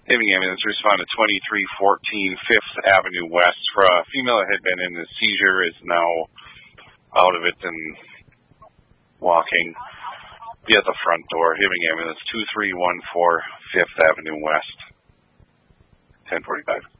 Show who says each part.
Speaker 1: Having ambulance respond to 2314 Fifth Avenue West for a female that had been in a seizure is now out of it and walking via the front door. Having ambulance 2314 Fifth Avenue West, 1045.